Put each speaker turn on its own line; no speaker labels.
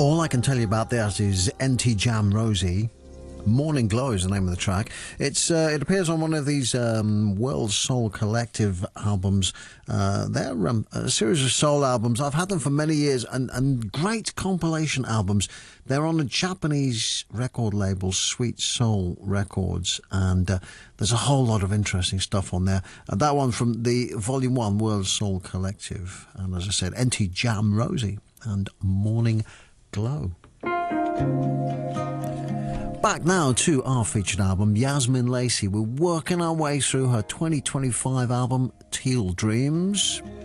All I can tell you about this is NT Jam Rosie. Morning Glow is the name of the track. It appears on one of these World Soul Collective albums. They're a series of soul albums. I've had them for many years, and great compilation albums. They're on a Japanese record label, Sweet Soul Records, and there's a whole lot of interesting stuff on there. That one from the Volume 1 World Soul Collective. And as I said, NT Jam Rosie and Morning Glow. Back now to our featured album, Yasmin Lacey. We're working our way through her 2025 album, Teal Dreams.